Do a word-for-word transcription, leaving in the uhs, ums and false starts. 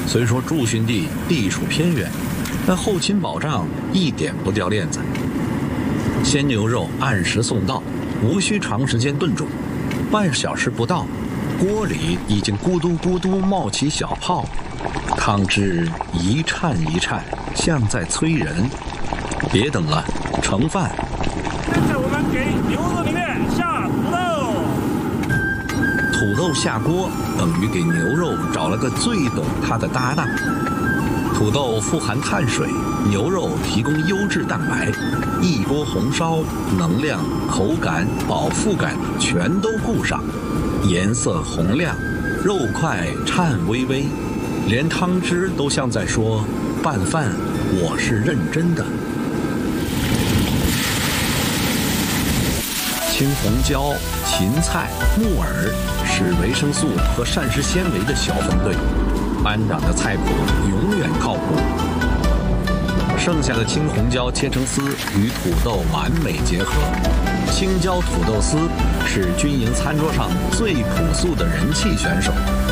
虽说驻训地地处偏远，但后勤保障一点不掉链子。鲜牛肉按时送到，无需长时间炖煮，半小时不到，锅里已经咕嘟咕嘟冒起小泡，汤汁一颤一颤，像在催人。别等了，盛饭。 现在我们给牛肉里面下土豆。 土豆下锅等于给牛肉找了个最懂它的搭档。土豆富含碳水，牛肉提供优质蛋白，一锅红烧，能量、口感、饱腹感全都顾上，颜色红亮，肉块颤巍巍，连汤汁都像在说：拌饭，我是认真的。青红椒、芹菜、木耳是维生素和膳食纤维的小分队，班长的菜谱永远靠谱。剩下的青红椒切成丝，与土豆完美结合。青椒土豆丝是军营餐桌上最朴素的人气选手。